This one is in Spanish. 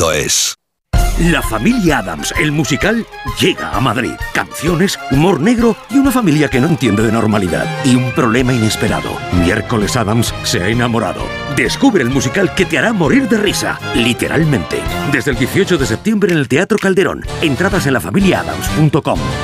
Teatrocal.es. La familia Addams, el musical, llega a Madrid. Canciones, humor negro y una familia que no entiende de normalidad. Y un problema inesperado. Miércoles Addams se ha enamorado. Descubre el musical que te hará morir de risa, literalmente. Desde el 18 de septiembre en el Teatro Calderón. Entradas en lafamiliaadams.com.